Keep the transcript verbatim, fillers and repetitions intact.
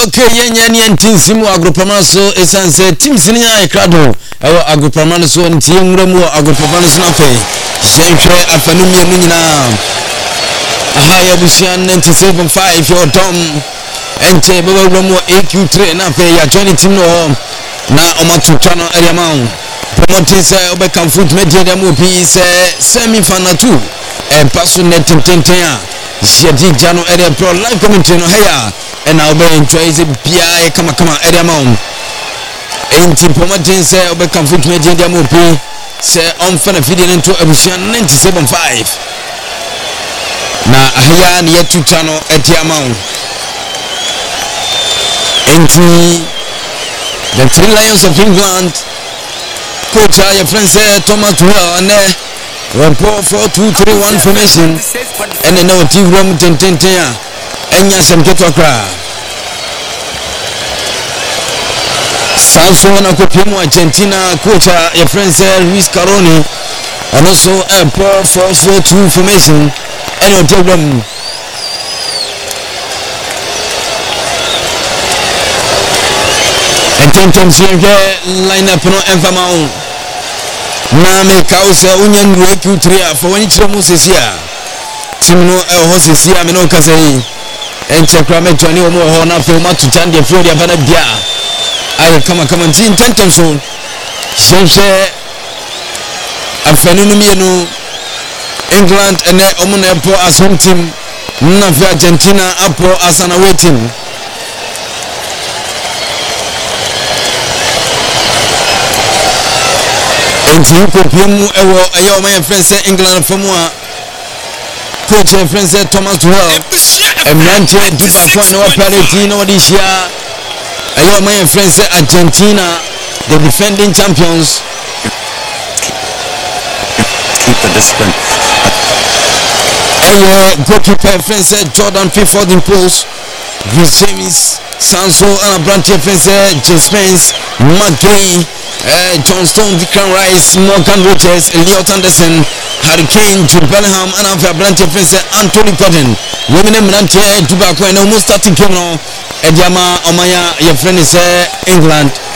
Okay, yenye ni ntinsimu agropama so esanse teams ni ya ekrado ewo agropama so ntie nwuramu agropama so na fe yenhwe afanu mienu nyina aha ya busia ninety-seven point five your dom enche baba nwuramu A Q three na fe ya join team no na omatutwa no area maun promoting say obekam foot media dem opi say semi final two e paso net tenten a Shadi Jano area pro live commentary no haya and I'll be enjoying the P I kama kama area mount. Enti promoting say obekam foot media dem opi say on fana feeding into ebusian ninety-seven point five. Na haya ni yetu chano etia mount. Enti the Three Lions of England coach your friend say Thomas Tuchel and uh, one four two three one formation and then no team room ten ten ten enya sem keto kra Sanso na kopimo Argentina coach your friend say Luis Caroni and also a four four two formation and no team room and ten ten line up no enfamao na me kausa unyan A Q three for when chiro musesia timno e ho sesia me no kasa yi enche kra me toni omo ho na fe ma tutan de fro de bana bia ai kama kama tin tenton so shense afanu no mienu England ene omo na po as home team na fe Argentina apo asana waiting enti ko piemu ewo ayo my friend say England from wa coach and friend say Thomas Tuchel emrante duba kwa no parity no this year ayo my friend say Argentina the defending champions keep the discipline ayo goalkeeper friend say Jordan Pickford in post Chris James Sanso and Branche friend say James Spence McGinn Uh, John Stone, Declan Rice, Morgan Rogers, Elliot Anderson, Harry Kane, Jude Bellingham, and I'm for Branche Prince, Anthony Gordon. Women in Branche, Tobacco, and almost starting Kimono, Ediama, Omaya, your friend is uh, England.